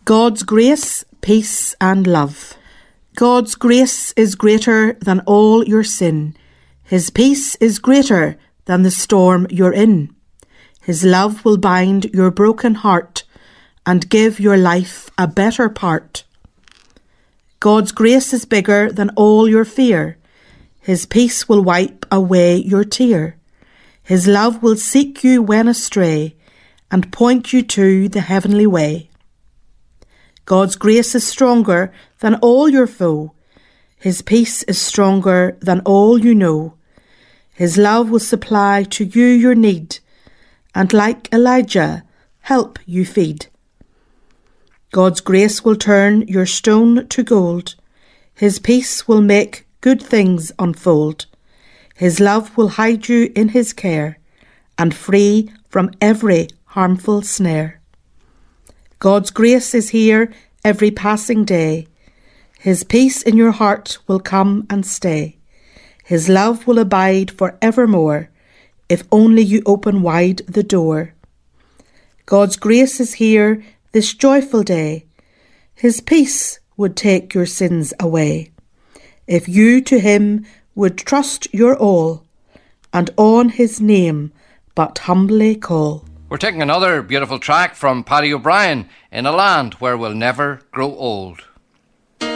God's grace, peace and love. God's grace is greater than all your sin. His peace is greater than the storm you're in. His love will bind your broken heart and give your life a better part. God's grace is bigger than all your fear. His peace will wipe away your tear. His love will seek you when astray and point you to the heavenly way. God's grace is stronger than all your foe. His peace is stronger than all you know. His love will supply to you your need, and like Elijah, help you feed. God's grace will turn your stone to gold. His peace will make good things unfold. His love will hide you in his care and free from every harmful snare. God's grace is here every passing day. His peace in your heart will come and stay. His love will abide for evermore, if only you open wide the door. God's grace is here this joyful day. His peace would take your sins away, if you to him would trust your all, and on his name but humbly call. We're taking another beautiful track from Paddy O'Brien, In a Land Where We'll Never Grow Old.